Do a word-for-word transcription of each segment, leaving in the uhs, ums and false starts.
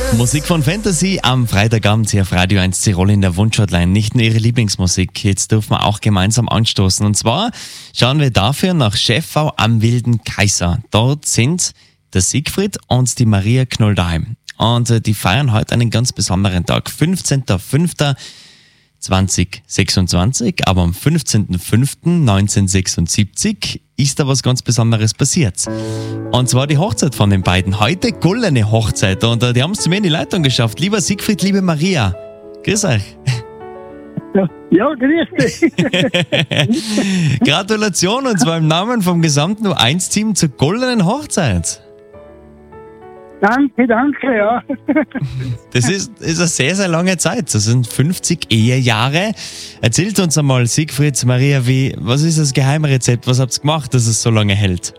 Musik von Fantasy am Freitagabend hier auf Radio eins Tirol in der Wunschhotline. Nicht nur ihre Lieblingsmusik, jetzt dürfen wir auch gemeinsam anstoßen. Und zwar schauen wir dafür nach Schäffau am Wilden Kaiser. Dort sind der Siegfried und die Maria Knoll daheim. Und äh, die feiern heute einen ganz besonderen Tag. fünfzehnter fünfter zweitausendsechsundzwanzig, aber am fünfzehnten fünften neunzehnhundertsechsundsiebzig ist da was ganz Besonderes passiert. Und zwar die Hochzeit von den beiden. Heute goldene Hochzeit und äh, die haben es zu mir in die Leitung geschafft. Lieber Siegfried, liebe Maria, grüß euch. Ja, ja, grüß dich. Gratulation und zwar im Namen vom gesamten U eins Team zur goldenen Hochzeit. Danke, danke, ja. Das ist, ist eine sehr, sehr lange Zeit. Das sind fünfzig Ehejahre. Erzählt uns einmal, Siegfried, Maria, wie, was ist das Geheimrezept? Was habt ihr gemacht, dass es so lange hält?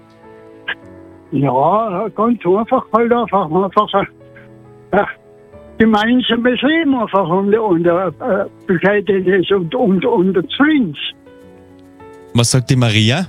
Ja, ganz einfach halt einfach, einfach äh, gemeinsames Leben einfach unter, unter äh, Bescheidenes und, und, und Zwings. Was sagt die Maria?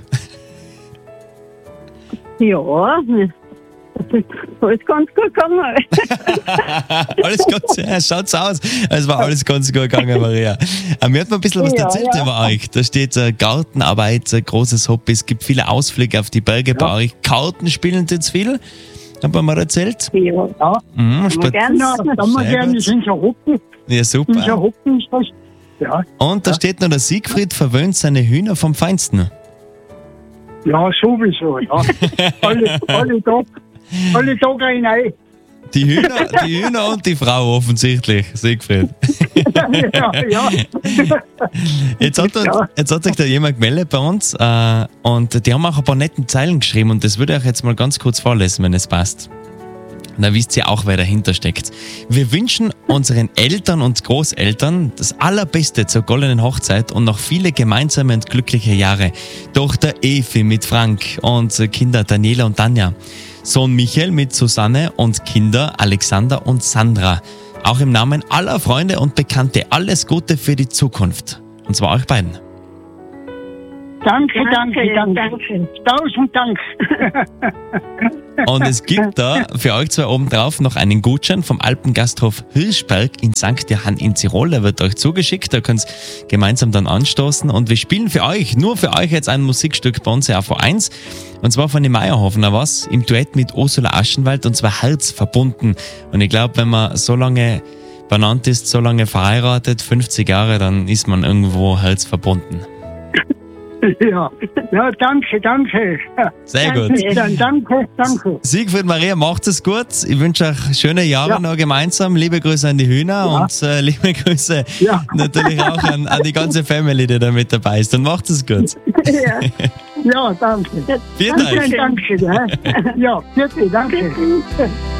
Ja, alles ganz gut gegangen. Alles ganz, ja, schaut's aus. Es war alles ganz gut gegangen, Maria. Aber mir hat man ein bisschen was Ja, erzählt ja. über euch. Da steht äh, Gartenarbeit, ein großes Hobby. Es gibt viele Ausflüge auf die Berge bei euch. Karten spielen jetzt viel. Haben wir mal erzählt? Ja, Ja, Mhm, Spat- gern. ja, da haben wir Sehr gerne, gut. sind ja Hoppen, ja, sind ja super. Hoppen, ist das. Ja, Und da steht noch, der Siegfried verwöhnt seine Hühner vom Feinsten. ja, sowieso, ja. alle, alle Tag, alle Tage rein. Die Hühner, die Hühner und die Frau offensichtlich, Siegfried. Ja, ja. Jetzt hat, uns, Ja. jetzt hat sich da jemand gemeldet bei uns äh, und die haben auch ein paar netten Zeilen geschrieben und das würde ich euch jetzt mal ganz kurz vorlesen, wenn es passt. Da wisst ihr auch, wer dahinter steckt. Wir wünschen unseren Eltern und Großeltern das Allerbeste zur goldenen Hochzeit und noch viele gemeinsame und glückliche Jahre. Tochter Evi mit Frank und Kinder Daniela und Tanja. Sohn Michael mit Susanne und Kinder Alexander und Sandra. Auch im Namen aller Freunde und Bekannte alles Gute für die Zukunft. Und zwar euch beiden. Danke, danke, danke. danke. Tausend Dank. Und es gibt da für euch zwei obendrauf noch einen Gutschein vom Alpengasthof Hirschberg in Sankt Johann in Tirol. Der wird euch zugeschickt, da könnt ihr gemeinsam dann anstoßen. Und wir spielen für euch, nur für euch jetzt ein Musikstück bei uns hier auf O eins. Und zwar von den Meierhofener was, im Duett mit Ursula Aschenwald und zwar Herz verbunden. Und ich glaube, wenn man so lange benannt ist, so lange verheiratet, fünfzig Jahre, dann ist man irgendwo Herz verbunden. Ja, ja, danke, danke. Sehr gut. Bis dann, danke, danke. Siegfried, Maria, macht es gut. Ich wünsche euch schöne Jahre Ja. noch gemeinsam. Liebe Grüße an die Hühner Ja. und äh, liebe Grüße Ja. natürlich auch an, an die ganze Family, die da mit dabei ist. Und macht es gut. Ja. Ja, danke. Vielen Danke, Dank. danke. Ja, ja bitte, danke.